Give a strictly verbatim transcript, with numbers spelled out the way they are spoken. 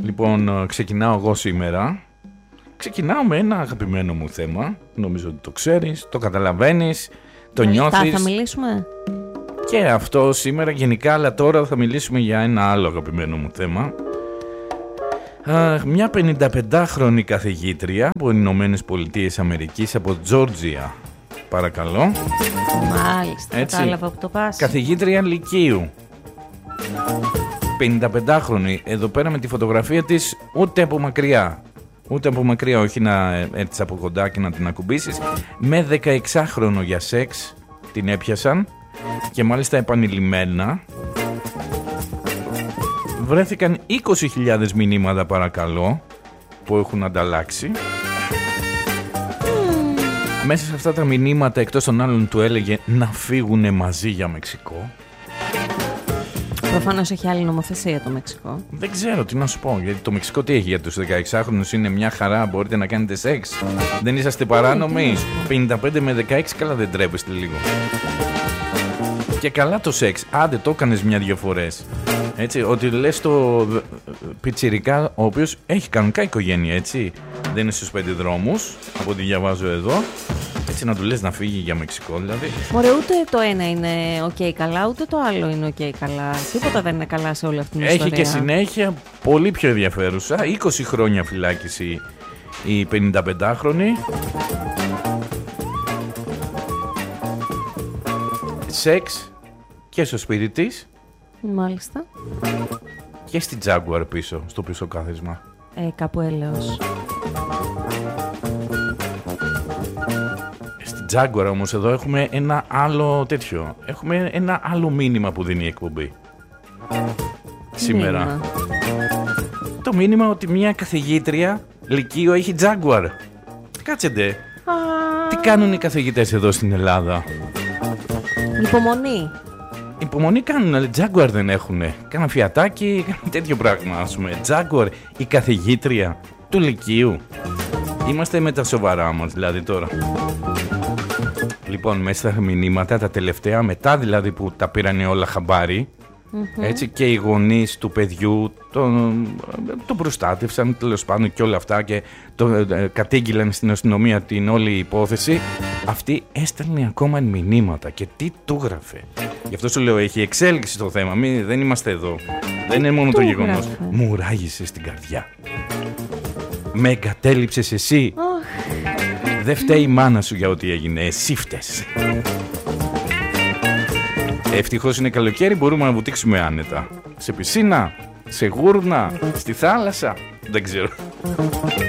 Λοιπόν, ξεκινάω εγώ σήμερα. Ξεκινάω με ένα αγαπημένο μου θέμα. Νομίζω ότι το ξέρεις, το καταλαβαίνεις, το νιώθεις. Θα μιλήσουμε. Και αυτό σήμερα γενικά, αλλά τώρα θα μιλήσουμε για ένα άλλο αγαπημένο μου θέμα. Μια πενηνταπεντάχρονη καθηγήτρια από τις Ηνωμένες Πολιτείες Αμερικής, από Τζόρτζια, παρακαλώ. Μάλιστα, έτσι, κατάλαβα που το πας. Καθηγήτρια λυκείου, πενηνταπεντάχρονη, εδώ πέρα με τη φωτογραφία της, ούτε από μακριά. Ούτε από μακριά, όχι να έρθεις από κοντά και να την ακουμπήσεις. Με δεκαεξάχρονο για σεξ την έπιασαν και μάλιστα επανειλημμένα. Βρέθηκαν είκοσι χιλιάδες μηνύματα, παρακαλώ, που έχουν ανταλλάξει. Mm. Μέσα σε αυτά τα μηνύματα, εκτός των άλλων, του έλεγε να φύγουνε μαζί για Μεξικό. Προφανώς έχει άλλη νομοθεσία το Μεξικό. Δεν ξέρω τι να σου πω, γιατί το Μεξικό τι έχει για τους δεκαεξάχρονους, είναι μια χαρά, μπορείτε να κάνετε σεξ. Δεν είσαστε παράνομοι. πενήντα πέντε με δεκαέξι, καλά δεν τρέπεστε λίγο. Και καλά το σεξ, άντε το έκανες μια-δυο φορές. Έτσι, ότι λες το πιτσιρικά, ο οποίος έχει κανονικά οικογένεια, έτσι. Δεν είναι στους πέντε δρόμους, από ό,τι διαβάζω εδώ. Έτσι να του λες να φύγει για Μεξικό, δηλαδή. Ωραία, ούτε το ένα είναι οκ okay, καλά, ούτε το άλλο είναι οκ okay, καλά. Τίποτα δεν είναι καλά σε όλη αυτή την έχει ιστορία. Έχει και συνέχεια πολύ πιο ενδιαφέρουσα. είκοσι χρόνια φυλάκιση η πενηνταπεντάχρονη. Σεξ και στο σπίτι της. Μάλιστα. Και στην Jaguar πίσω, στο πίσω κάθισμα. Ε, κάπου έλεος. Στην Jaguar όμως εδώ έχουμε ένα άλλο τέτοιο. Έχουμε ένα άλλο μήνυμα που δίνει η εκπομπή. Σήμερα. Μήνυμα. Το μήνυμα ότι μια καθηγήτρια λυκείου έχει Jaguar. Κάτσετε. Α... Τι κάνουν οι καθηγητές εδώ στην Ελλάδα? Υπομονή. Υπομονή κάνουν, αλλά Jaguar δεν έχουνε. Κάνα φιατάκι, κάνα τέτοιο πράγμα, ας πούμε. Jaguar, η καθηγήτρια του λυκείου. Είμαστε με τα σοβαρά μας, δηλαδή τώρα. Λοιπόν, μέσα στα μηνύματα, τα τελευταία, μετά δηλαδή που τα πήρανε όλα χαμπάρι, mm-hmm. έτσι, και οι γονείς του παιδιού τον, τον προστάτευσαν, τέλος πάντων, και όλα αυτά, και το ε, κατήγγειλαν στην αστυνομία την όλη υπόθεση. Αυτή έστελνε ακόμα μηνύματα και τι του γράφε. Γι' αυτό σου λέω, έχει εξέλιξη το θέμα. Μη, δεν είμαστε εδώ. Δεν είναι μόνο το γεγονός. Μου ράγισε στην καρδιά. Με εγκατέλειψες εσύ. Oh. Δεν φταίει η μάνα σου για ό,τι έγινε. Εσύ φταίς. Ευτυχώς είναι καλοκαίρι, μπορούμε να βουτήξουμε άνετα. Σε πισίνα, σε γούρνα, στη θάλασσα. Δεν ξέρω.